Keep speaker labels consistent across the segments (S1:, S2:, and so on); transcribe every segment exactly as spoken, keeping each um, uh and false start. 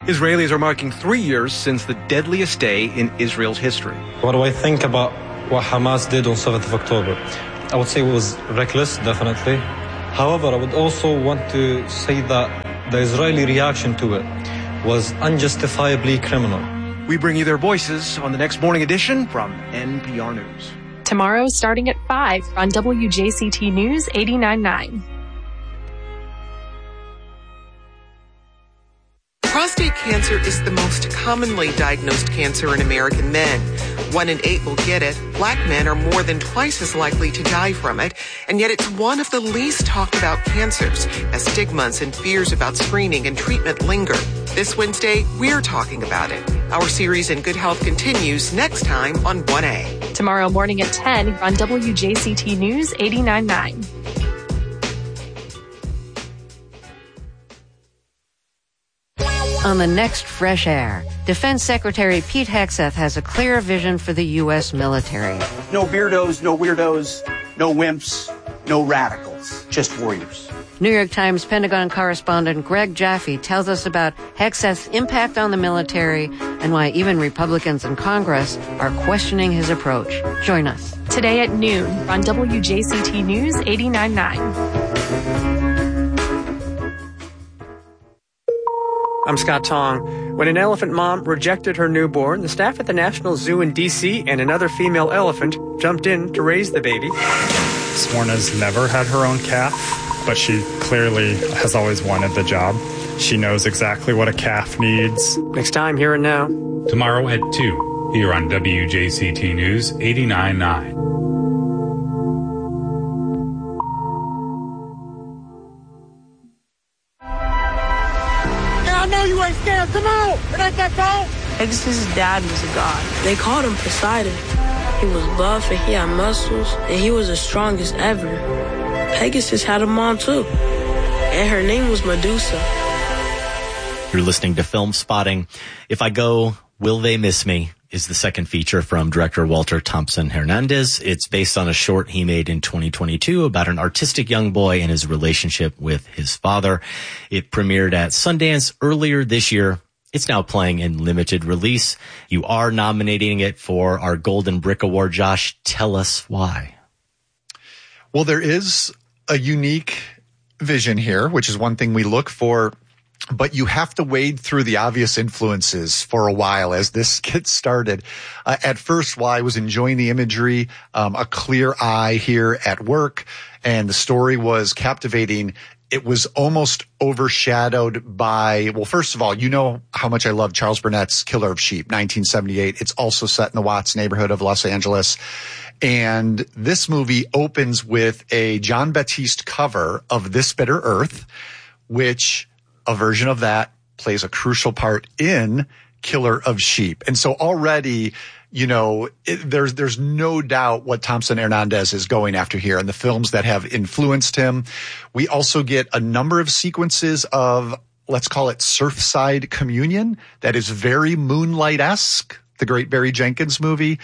S1: Israelis are marking three years since the deadliest day in Israel's history.
S2: What do I think about what Hamas did on seventh of October? I would say it was reckless, definitely. However, I would also want to say that the Israeli reaction to it was unjustifiably criminal.
S1: We bring you their voices on the next morning edition from N P R News.
S3: Tomorrow starting at five on W J C T News eighty-nine point nine.
S4: Prostate cancer is the most commonly diagnosed cancer in American men. One in eight will get it. Black men are more than twice as likely to die from it, and yet it's one of the least talked about cancers, as stigmas and fears about screening and treatment linger. This Wednesday, we're talking about it. Our series in Good Health continues next time on one A.
S3: Tomorrow morning at ten on W J C T News eighty-nine point nine.
S5: On the next Fresh Air, Defense Secretary Pete Hegseth has a clear vision for the U S military.
S6: No beardos, no weirdos, no wimps, no radicals, just warriors.
S5: New York Times Pentagon correspondent Greg Jaffe tells us about Hegseth's impact on the military and why even Republicans in Congress are questioning his approach. Join us.
S3: Today at noon on W J C T News eighty-nine point nine.
S7: I'm Scott Tong. When an elephant mom rejected her newborn, the staff at the National Zoo in D C and another female elephant jumped in to raise the baby.
S8: Swarna's never had her own calf, but she clearly has always wanted the job. She knows exactly what a calf needs.
S7: Next time, Here and Now.
S9: Tomorrow at two, here on W J C T News eighty-nine point nine.
S10: You ain't scared. Come on. It ain't that cold.
S11: Pegasus' dad was a god. They called him Poseidon. He was buff and he had muscles, and he was the strongest ever. Pegasus had a mom too, and her name was Medusa.
S12: You're listening to Film Spotting. If I Go, Will They Miss Me? Is the second feature from director Walter Thompson Hernandez. It's based on a short he made in twenty twenty-two about an artistic young boy and his relationship with his father. It premiered at Sundance earlier this year. It's now playing in limited release. You are nominating it for our Golden Brick Award. Josh, tell us why.
S13: Well, there is a unique vision here, which is one thing we look for. But you have to wade through the obvious influences for a while as this gets started. Uh, at first, while I was enjoying the imagery, um, a clear eye here at work, and the story was captivating, it was almost overshadowed by, well, first of all, you know how much I love Charles Burnett's Killer of Sheep, nineteen seventy-eight. It's also set in the Watts neighborhood of Los Angeles. And this movie opens with a John Baptiste cover of This Bitter Earth, which a version of that plays a crucial part in Killer of Sheep. And so already, you know, it, there's, there's no doubt what Thompson Hernandez is going after here and the films that have influenced him. We also get a number of sequences of, let's call it Surfside Communion, that is very Moonlight-esque, the great Barry Jenkins movie.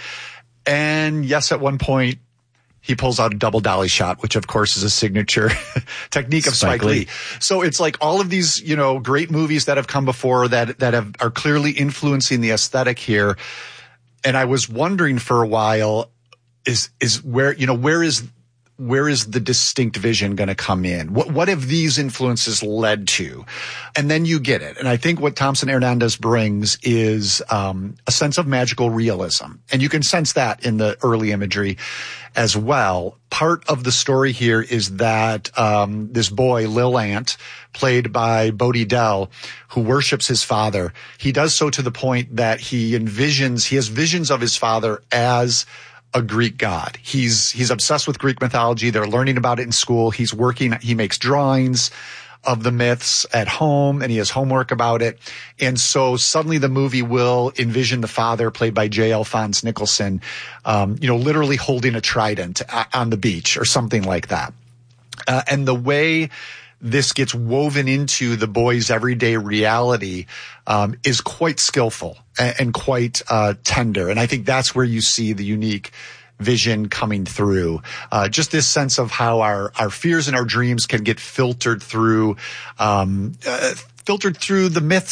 S13: And yes, at one point, he pulls out a double dolly shot, which of course is a signature technique of Spike, Spike Lee. Lee. So it's like all of these, you know, great movies that have come before that, that have, are clearly influencing the aesthetic here. And I was wondering for a while, is, is where, you know, where is, where is the distinct vision going to come in? What, what have these influences led to? And then you get it. And I think what Thompson Hernandez brings is, um, a sense of magical realism. And you can sense that in the early imagery as well. Part of the story here is that, um, this boy, Lil Ant, played by Bodie Dell, who worships his father. He does so to the point that he envisions, he has visions of his father as a Greek god. He's, he's obsessed with Greek mythology. They're learning about it in school. He's working, he makes drawings of the myths at home and he has homework about it. And so suddenly the movie will envision the father, played by J. Alphonse Nicholson, um, you know, literally holding a trident on the beach or something like that. Uh, and the way this gets woven into the boy's everyday reality um, is quite skillful and, and quite uh, tender. And I think that's where you see the unique vision coming through. Uh, just this sense of how our, our fears and our dreams can get filtered through, um, uh, filtered through the myths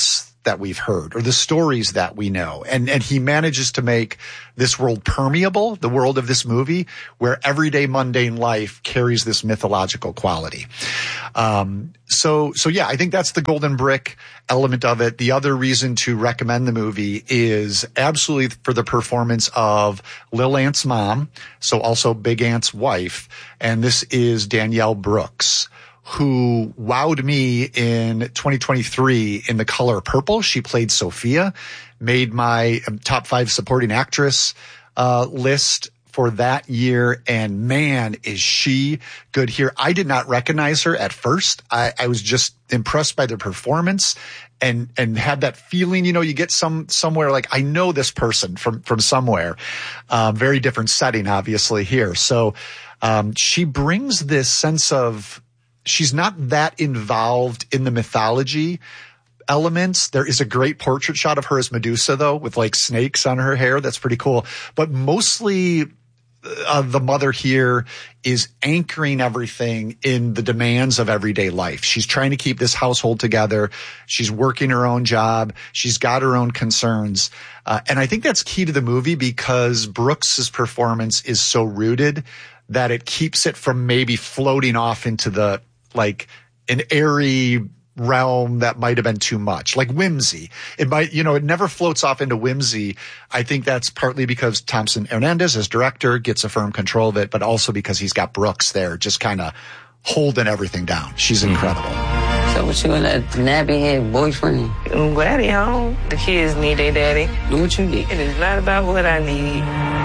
S13: that we've heard or the stories that we know. And, and he manages to make this world permeable, the world of this movie, where everyday mundane life carries this mythological quality. Um, so, so yeah, I think that's the golden brick element of it. The other reason to recommend the movie is absolutely for the performance of Lil Ant's mom, so also Big Ant's wife, and this is Danielle Brooks, who wowed me in twenty twenty-three in The Color Purple. She played Sophia, made my top five supporting actress uh list for that year, and man, is she good here. I did not recognize her at first. I, I was just impressed by the performance and and had that feeling, you know, you get some somewhere like, I know this person from from somewhere. Um, very different setting, obviously, here. So um, she brings this sense of, she's not that involved in the mythology elements. There is a great portrait shot of her as Medusa, though, with like snakes on her hair. That's pretty cool. But mostly uh, the mother here is anchoring everything in the demands of everyday life. She's trying to keep this household together. She's working her own job. She's got her own concerns. Uh, and I think that's key to the movie because Brooks's performance is so rooted that it keeps it from maybe floating off into the, like, an airy realm that might have been too much, like whimsy. It might, you know, it never floats off into whimsy. I think that's partly because Thompson Hernandez, as director, gets a firm control of it, but also because he's got Brooks there just kind of holding everything down. She's incredible.
S14: So what you and that nappy head boyfriend?
S15: I'm glad he home. The kids need their daddy.
S14: Do what you need.
S15: It is not about what I need.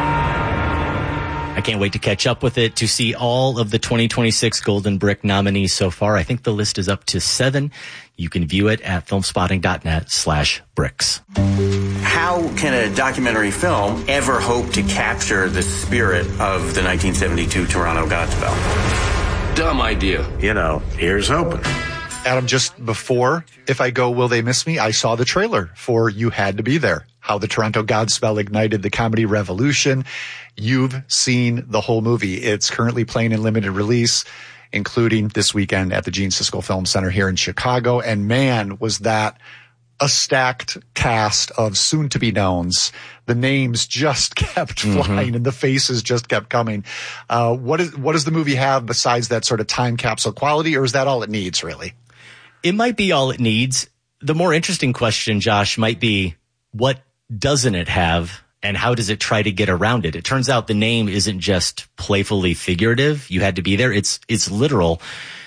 S12: I can't wait to catch up with it, to see all of the twenty twenty-six Golden Brick nominees so far. I think the list is up to seven. You can view it at filmspotting.net slash bricks.
S16: How can a documentary film ever hope to capture the spirit of the nineteen seventy-two Toronto Godspell?
S17: Dumb idea.
S18: You know, here's hoping.
S13: Adam, just before If I Go, Will They Miss Me?, I saw the trailer for You Had to Be There, how the Toronto Godspell ignited the comedy revolution. You've seen the whole movie. It's currently playing in limited release, including this weekend at the Gene Siskel Film Center here in Chicago. And man, was that a stacked cast of soon-to-be-knowns. The names just kept flying mm-hmm. and the faces just kept coming. Uh, what is, what does the movie have besides that sort of time capsule quality, or is that all it needs, really?
S12: It might be all it needs. The more interesting question, Josh, might be, what doesn't it have, and how does it try to get around it? It turns out the name isn't just playfully figurative. You had to be there. It's, it's literal.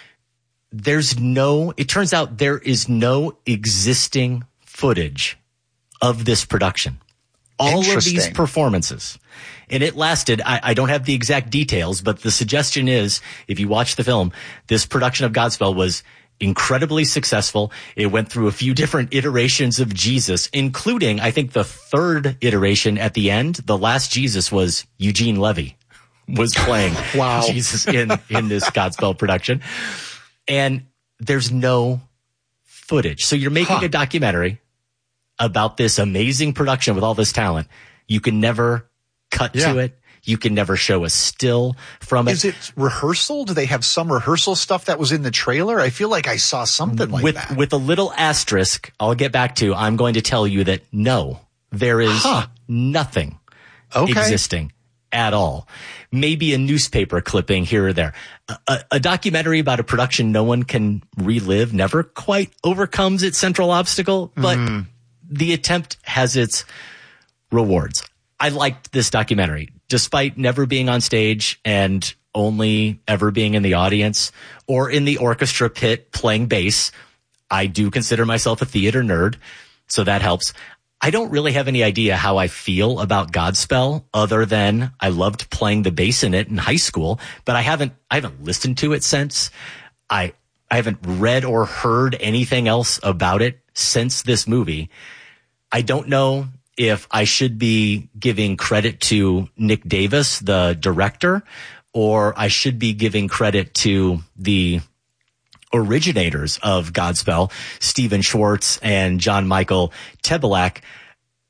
S12: There's no, it turns out there is no existing footage of this production. All of these performances. And it lasted, I, I don't have the exact details, but the suggestion is, if you watch the film, this production of Godspell was incredibly successful. It went through a few different iterations of Jesus, including, I think, the third iteration at the end. The last Jesus was Eugene Levy was playing
S13: wow.
S12: Jesus in, in this Godspell production. And there's no footage. So you're making huh. a documentary about this amazing production with all this talent. You can never cut yeah. to it. You can never show a still from it.
S13: Is it rehearsal? Do they have some rehearsal stuff that was in the trailer? I feel like I saw something like
S12: with,
S13: that.
S12: With a little asterisk, I'll get back to, I'm going to tell you that no, there is huh. nothing okay. existing at all. Maybe a newspaper clipping here or there. A, a, a documentary about a production no one can relive never quite overcomes its central obstacle, but mm. the attempt has its rewards. I liked this documentary, despite never being on stage and only ever being in the audience or in the orchestra pit playing bass. I do consider myself a theater nerd, so that helps. I don't really have any idea how I feel about Godspell other than I loved playing the bass in it in high school, but I haven't, I haven't listened to it since. I, I haven't read or heard anything else about it since this movie. I don't know if I should be giving credit to Nick Davis, the director, or I should be giving credit to the originators of Godspell, Stephen Schwartz and John Michael Tebelak.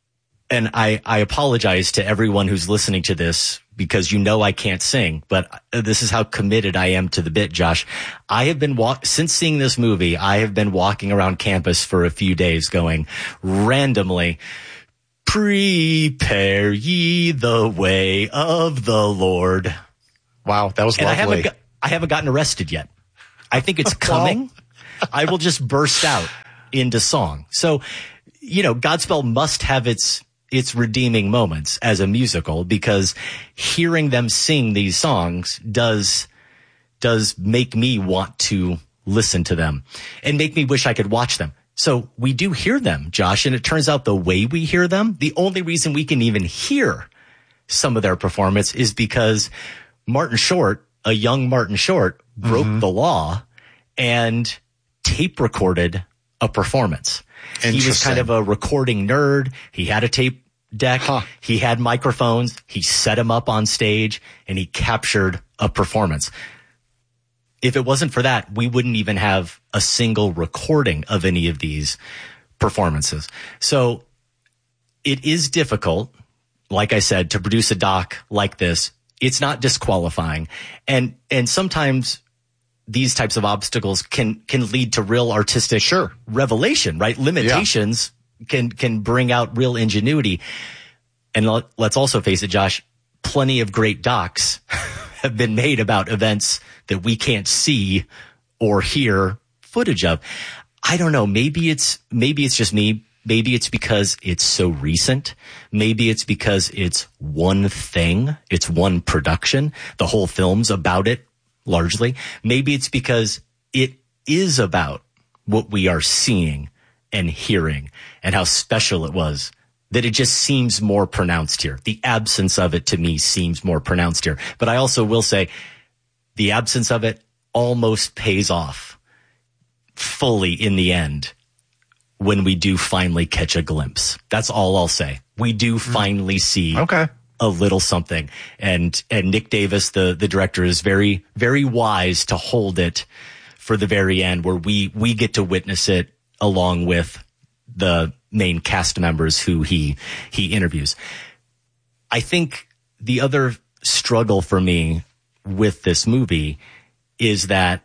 S12: and I, I apologize to everyone who's listening to this because you know I can't sing, but this is how committed I am to the bit, Josh. I have been wa- since seeing this movie, I have been walking around campus for a few days going randomly, prepare ye the way of the Lord.
S13: Wow, that was
S12: and
S13: lovely.
S12: I haven't, got, I haven't gotten arrested yet. I think it's coming. I will just burst out into song. So, you know, Godspell must have its its redeeming moments as a musical, because hearing them sing these songs does does make me want to listen to them and make me wish I could watch them. So we do hear them, Josh, and it turns out the way we hear them, the only reason we can even hear some of their performance is because Martin Short, a young Martin Short, broke mm-hmm. the law and tape recorded a performance. He was kind of a recording nerd. He had a tape deck. Huh. He had microphones. He set them up on stage and he captured a performance. If it wasn't for that, we wouldn't even have a single recording of any of these performances. So it is difficult, like I said, to produce a doc like this. It's not disqualifying. And, and sometimes these types of obstacles can, can lead to real artistic sure. revelation, right? Limitations yeah. can, can bring out real ingenuity. And let, let's also face it, Josh, plenty of great docs have been made about events that we can't see or hear footage of. I don't know. Maybe it's, maybe it's just me. Maybe it's because it's so recent. Maybe it's because it's one thing. It's one production. The whole film's about it. Largely. Maybe it's because it is about what we are seeing and hearing and how special it was that it just seems more pronounced here. The absence of it to me seems more pronounced here. But I also will say the absence of it almost pays off fully in the end when we do finally catch a glimpse. That's all I'll say. We do finally see okay. a little something. And, and Nick Davis, the, the director, is very, very wise to hold it for the very end where we, we get to witness it along with the main cast members who he, he interviews. I think the other struggle for me with this movie is that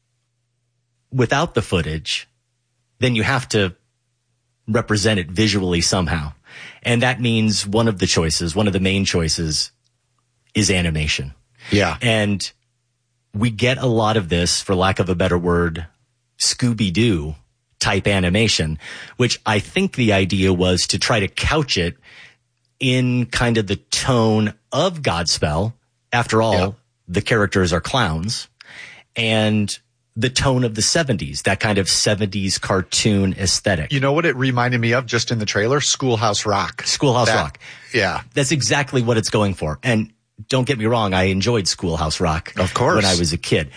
S12: without the footage, then you have to represent it visually somehow. And that means one of the choices, one of the main choices is animation.
S13: Yeah.
S12: And we get a lot of this, for lack of a better word, Scooby-Doo type animation, which I think the idea was to try to couch it in kind of the tone of Godspell. After all, yeah. the characters are clowns, and the tone of the seventies, that kind of seventies cartoon aesthetic.
S13: You know what it reminded me of just in the trailer? Schoolhouse Rock.
S12: Schoolhouse
S13: that,
S12: Rock.
S13: Yeah.
S12: That's exactly what it's going for. And don't get me wrong, I enjoyed Schoolhouse Rock.
S13: Of course.
S12: When I was a kid.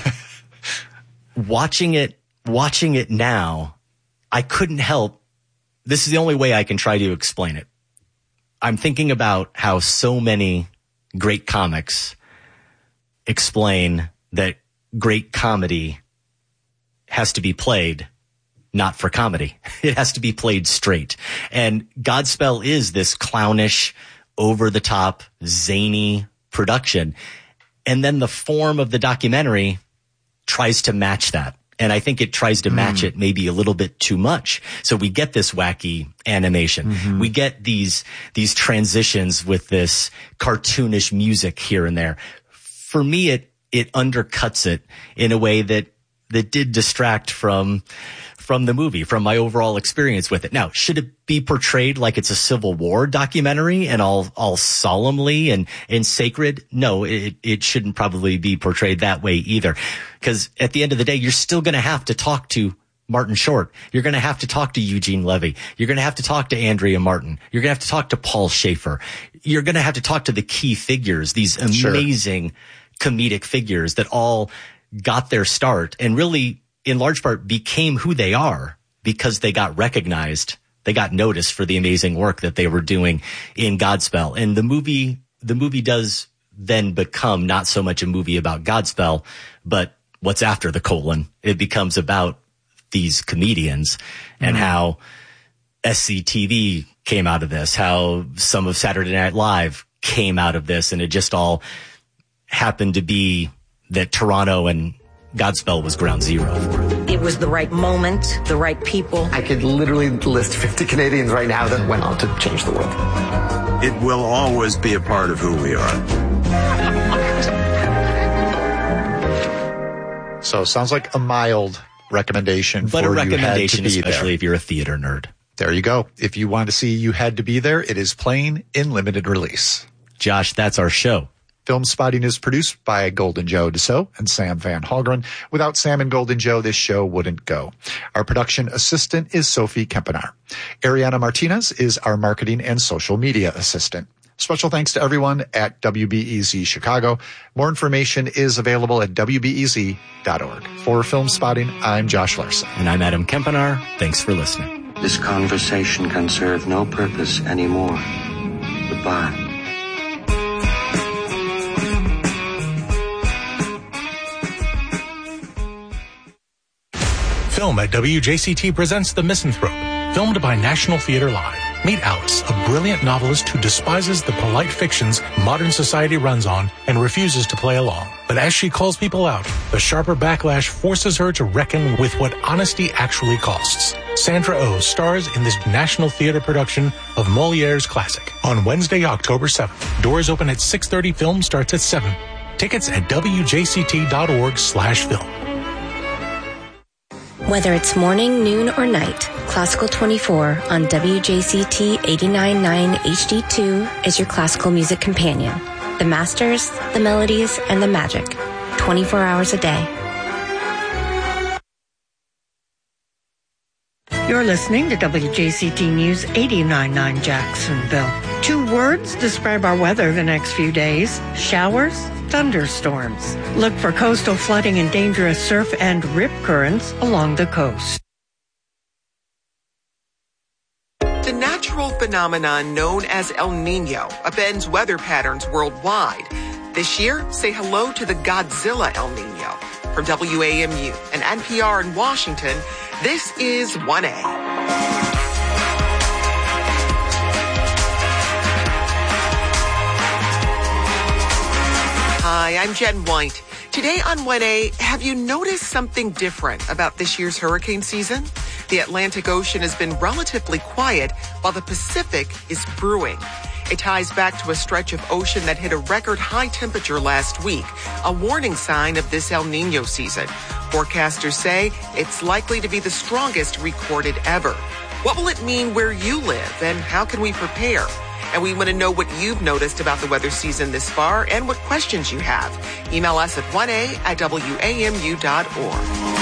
S12: Watching it, watching it now, I couldn't help. This is the only way I can try to explain it. I'm thinking about how so many great comics explain that great comedy has to be played not for comedy. It has to be played straight. And Godspell is this clownish, over-the-top, zany production. And then the form of the documentary tries to match that. And I think it tries to match mm. it maybe a little bit too much. So we get this wacky animation. Mm-hmm. We get these, these transitions with this cartoonish music here and there. For me, it, it undercuts it in a way that, that did distract from, from the movie, from my overall experience with it. Now, should it be portrayed like it's a Civil War documentary and all, all solemnly and, and sacred? No, it, it shouldn't probably be portrayed that way either. Because at the end of the day, you're still going to have to talk to Martin Short. You're going to have to talk to Eugene Levy. You're going to have to talk to Andrea Martin. You're going to have to talk to Paul Schaefer. You're going to have to talk to the key figures, these amazing sure. comedic figures that all got their start and really, in large part, became who they are because they got recognized. They got noticed for the amazing work that they were doing in Godspell. And the movie, the movie does then become not so much a movie about Godspell, but what's after the colon. It becomes about these comedians and mm-hmm. how S C T V came out of this, how some of Saturday Night Live came out of this, and it just all happened to be that Toronto and Godspell was ground zero for it.
S17: It was the right moment, the right people.
S18: I could literally list fifty Canadians right now that went on to change the world.
S19: It will always be a part of who we are.
S13: So sounds like a mild recommendation
S12: but
S13: for
S12: a recommendation,
S13: you had to be
S12: especially
S13: there.
S12: if you're a theater nerd.
S13: There you go. If you want to see You Had to Be There, it is playing in limited release.
S12: Josh, that's our show.
S13: Film Spotting is produced by Golden Joe Deso and Sam Van Halgren. Without Sam and Golden Joe, this show wouldn't go. Our production assistant is Sophie Kempenar. Ariana Martinez is our marketing and social media assistant. Special thanks to everyone at W B E Z Chicago. More information is available at W B E Z dot org. For Film Spotting, I'm Josh Larson.
S12: And I'm Adam Kempenar. Thanks for listening.
S20: This conversation can serve no purpose anymore. Goodbye.
S21: Film at W J C T presents The Misanthrope, filmed by National Theatre Live. Meet Alice, a brilliant novelist who despises the polite fictions modern society runs on and refuses to play along. But as she calls people out, the sharper backlash forces her to reckon with what honesty actually costs. Sandra Oh stars in this National Theatre production of Moliere's classic on Wednesday, October seventh. Doors open at six thirty. Film starts at seven. Tickets at W J C T dot org slash film.
S22: Whether it's morning, noon, or night, Classical twenty-four on W J C T eighty-nine point nine H D two is your classical music companion. The masters, the melodies, and the magic. twenty-four hours a day.
S23: You're listening to W J C T News eighty-nine point nine Jacksonville. Two words describe our weather the next few days: showers, thunderstorms. Look for coastal flooding and dangerous surf and rip currents along the coast.
S4: The natural phenomenon known as El Nino upends weather patterns worldwide. This year, say hello to the Godzilla El Nino. From W A M U and N P R in Washington, this is one A. Hi, I'm Jen White. Today on one A, have you noticed something different about this year's hurricane season? The Atlantic Ocean has been relatively quiet while the Pacific is brewing. It ties back to a stretch of ocean that hit a record high temperature last week, a warning sign of this El Nino season. Forecasters say it's likely to be the strongest recorded ever. What will it mean where you live, and how can we prepare? And we want to know what you've noticed about the weather season this far and what questions you have. Email us at one A at W A M U dot org.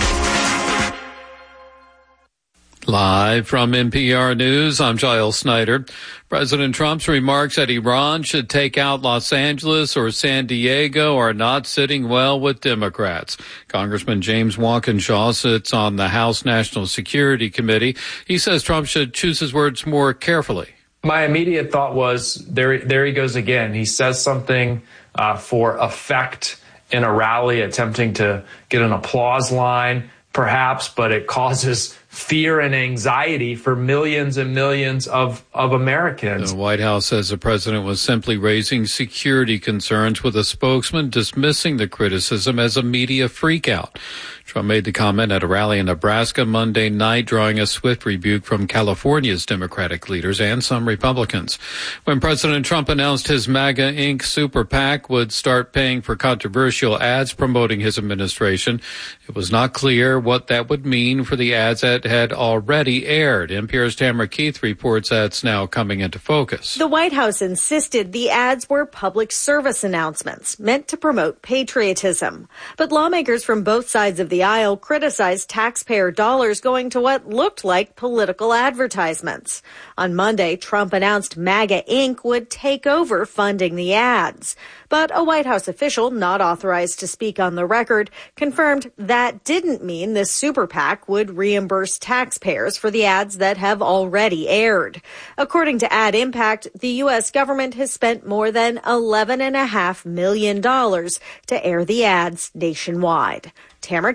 S24: Live from N P R News, I'm Giles Snyder. President Trump's remarks that Iran should take out Los Angeles or San Diego are not sitting well with Democrats. Congressman James Walkinshaw sits on the House National Security Committee. He says Trump should choose his words more carefully.
S25: My immediate thought was, there, there he goes again. He says something uh, for effect in a rally, attempting to get an applause line, perhaps, but it causes fear and anxiety for millions and millions of, of Americans.
S24: The White House says the president was simply raising security concerns, with a spokesman dismissing the criticism as a media freakout. Trump made the comment at a rally in Nebraska Monday night, drawing a swift rebuke from California's Democratic leaders and some Republicans. When President Trump announced his MAGA Incorporated super PAC would start paying for controversial ads promoting his administration, it was not clear what that would mean for the ads that had already aired. N P R's Tamara Keith reports that's now coming into focus.
S26: The White House insisted the ads were public service announcements meant to promote patriotism. But lawmakers from both sides of the aisle criticized taxpayer dollars going to what looked like political advertisements. On Monday, Trump announced MAGA Incorporated would take over funding the ads. But a White House official not authorized to speak on the record confirmed that didn't mean this super PAC would reimburse taxpayers for the ads that have already aired. According to Ad Impact, the U S government has spent more than eleven point five million dollars to air the ads nationwide. Tamara Keith,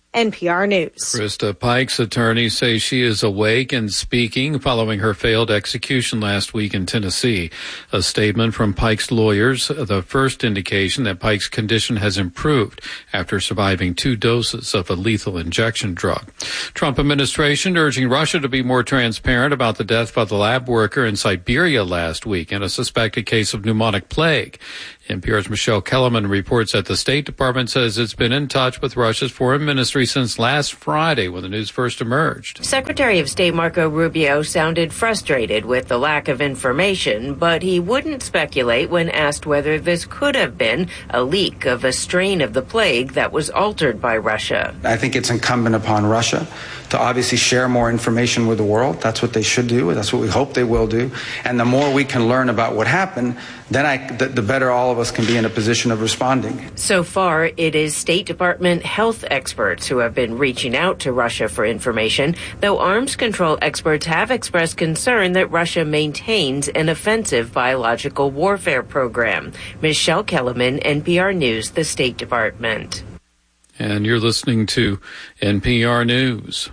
S26: N P R News.
S24: Krista Pike's attorneys say she is awake and speaking following her failed execution last week in Tennessee. A statement from Pike's lawyers, the first indication that Pike's condition has improved after surviving two doses of a lethal injection drug. Trump administration urging Russia to be more transparent about the death of the lab worker in Siberia last week in a suspected case of pneumonic plague. N P R's Michelle Kellerman reports that the State Department says it's been in touch with Russia's foreign ministry since last Friday when the news first emerged.
S1: Secretary of State Marco Rubio sounded frustrated with the lack of information, but he wouldn't speculate when asked whether this could have been a leak of a strain of the plague that was altered by Russia.
S2: I think it's incumbent upon Russia to obviously share more information with the world. That's what they should do. That's what we hope they will do. And the more we can learn about what happened, then I, the, the better all of us can be in a position of responding.
S1: So far, it is State Department health experts who have been reaching out to Russia for information, though arms control experts have expressed concern that Russia maintains an offensive biological warfare program. Michelle Kellerman, N P R News, the State Department.
S24: And you're listening to N P R News.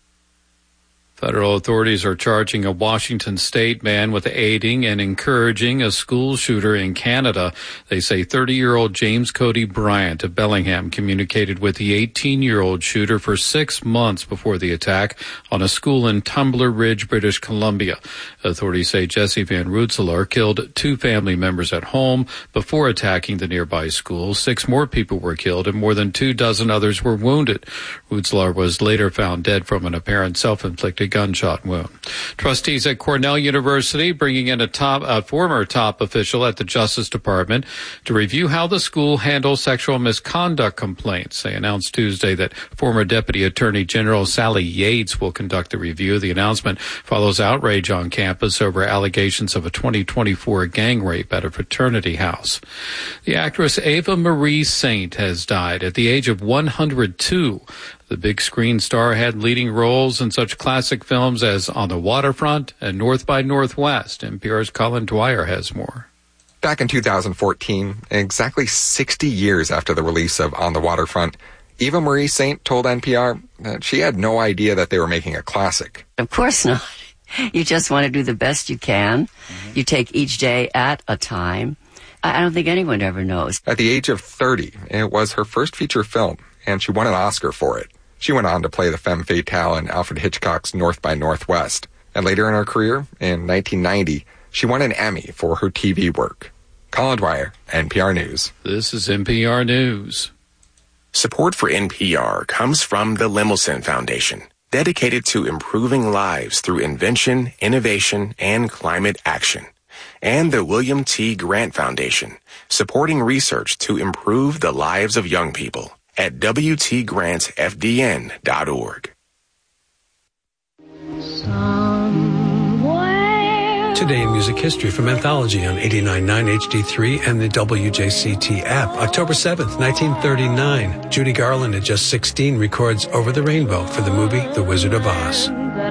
S24: Federal authorities are charging a Washington state man with aiding and encouraging a school shooter in Canada. They say thirty-year-old James Cody Bryant of Bellingham communicated with the eighteen-year-old shooter for six months before the attack on a school in Tumbler Ridge, British Columbia. Authorities say Jesse Van Rootselaar killed two family members at home before attacking the nearby school. Six more people were killed and more than two dozen others were wounded. Rootselaar was later found dead from an apparent self-inflicted gunshot wound. Trustees at Cornell University bringing in a top, a former top official at the Justice Department to review how the school handles sexual misconduct complaints. They announced Tuesday that former Deputy Attorney General Sally Yates will conduct the review. The announcement follows outrage on campus over allegations of a twenty twenty-four gang rape at a fraternity house. The actress Ava Marie Saint has died at the age of one hundred two. The big screen star had leading roles in such classic films as On the Waterfront and North by Northwest. N P R's Colin Dwyer has more.
S3: Back in two thousand fourteen, exactly sixty years after the release of On the Waterfront, Eva Marie Saint told N P R that she had no idea that they were making a classic.
S14: Of course not. You just want to do the best you can. Mm-hmm. You take each day at a time. I don't think anyone ever knows.
S3: At the age of thirty, it was her first feature film, and she won an Oscar for it. She went on to play the femme fatale in Alfred Hitchcock's North by Northwest. And later in her career, in nineteen ninety, she won an Emmy for her T V work. Colin Dwyer, N P R News.
S24: This is N P R News.
S5: Support for N P R comes from the Lemelson Foundation, dedicated to improving lives through invention, innovation, and climate action. And the William T. Grant Foundation, supporting research to improve the lives of young people at w t grants f d n dot org.
S6: Today in Music History from Anthology on eighty-nine point nine H D three and the W J C T app. October seventh, nineteen thirty-nine, Judy Garland at just sixteen records Over the Rainbow for the movie The Wizard of Oz.